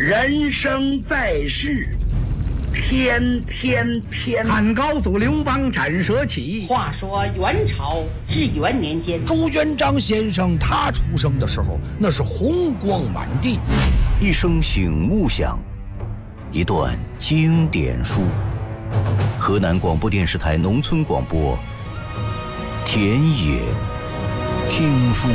人生在世，天天天。 汉高祖刘邦斩蛇起。 话说元朝至元年间， 朱元璋先生他出生的时候，那是红光满地。 一声醒悟响，一段经典书。河南广播电视台农村广播，田野听书。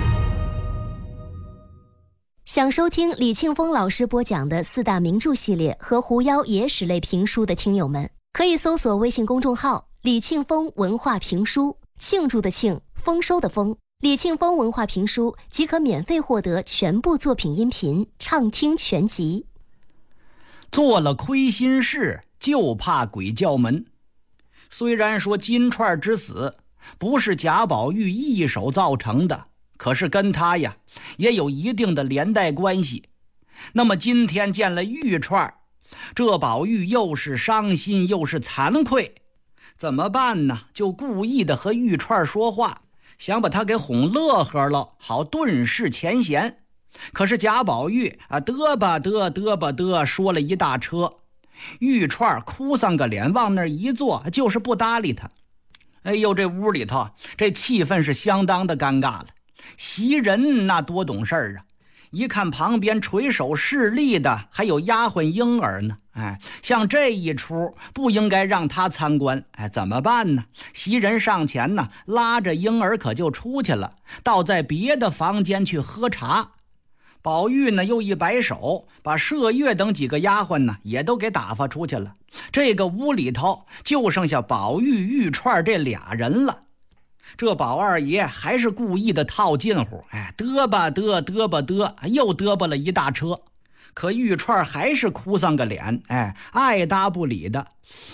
想收听李庆峰老师播讲的四大名著系列和狐妖野史类评书的听友们，可以搜索微信公众号李庆峰文化评书，庆祝的庆，丰收的丰，李庆峰文化评书即可免费获得全部作品音频畅听全集。 做了亏心事，就怕鬼叫门。虽然说金钏之死不是贾宝玉一手造成的，可是跟他呀也有一定的连带关系。那么今天见了玉钏，这宝玉又是伤心又是惭愧，怎么办呢？就故意的和玉钏说话，想把他给哄乐呵了，好顿释前嫌。可是贾宝玉嘚吧嘚说了一大车，玉钏哭丧个脸往那儿一坐，就是不搭理他。哎呦，这屋里头这气氛是相当的尴尬了。袭人那多懂事儿啊，一看旁边垂手侍立的还有丫鬟婴儿呢，像这一出不应该让他参观，怎么办呢？袭人上前呢，拉着婴儿可就出去了，倒在别的房间去喝茶。宝玉呢又一摆手，把麝月等几个丫鬟呢也都给打发出去了。这个屋里头就剩下宝玉、玉钏这俩人了。这宝二爷还是故意的套近乎，嘚吧嘚，又嘚吧了一大车。可玉钏还是哭丧个脸，爱搭不理的。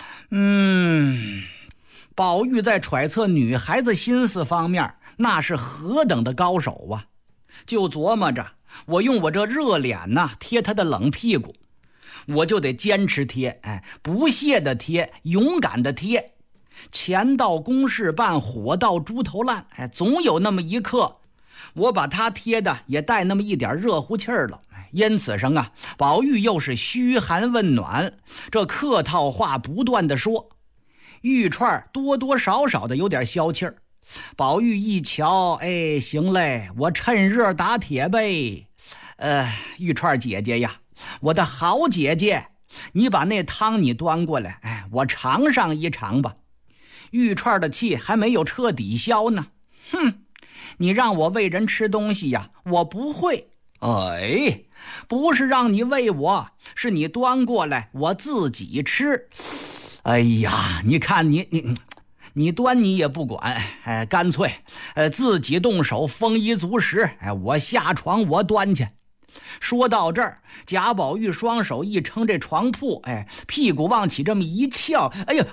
宝玉在揣测女孩子心思方面那是何等的高手啊！就琢磨着，我用我这热脸呐贴他的冷屁股，我就得坚持贴，不懈的贴，勇敢的贴。钱到公事办，火到猪头烂，总有那么一刻，我把他贴的也带那么一点热乎气儿了。因此上宝玉又是嘘寒问暖，这客套话不断的说。玉钏多多少少的有点消气儿。宝玉一瞧，行嘞，我趁热打铁呗。玉钏姐姐呀，我的好姐姐，你把那汤你端过来，我尝上一尝吧。玉钏的气还没有彻底消呢。你让我喂人吃东西呀，我不会。不是让你喂我，是你端过来我自己吃。哎呀，你看你端你也不管，干脆自己动手丰衣足食，我下床我端去。说到这儿，贾宝玉双手一撑这床铺，屁股往起这么一翘，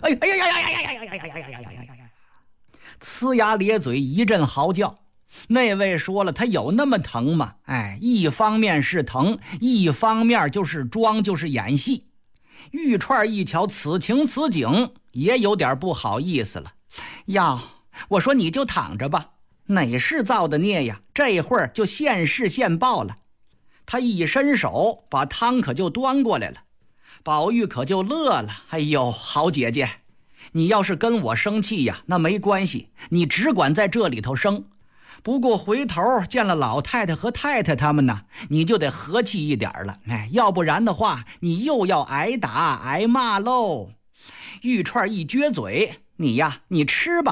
呲牙咧嘴一阵嚎叫。那位说了，他有那么疼吗？一方面是疼，一方面就是装，就是演戏。玉钏一瞧此情此景，也有点不好意思了。我说你就躺着吧，哪是造的孽呀？这会儿就现世现报了。他一伸手，把汤可就端过来了。宝玉可就乐了，好姐姐，你要是跟我生气呀，那没关系，你只管在这里头生。不过回头见了老太太和太太他们呢，你就得和气一点了，要不然的话，你又要挨打挨骂喽。玉钏一撅嘴，你吃吧。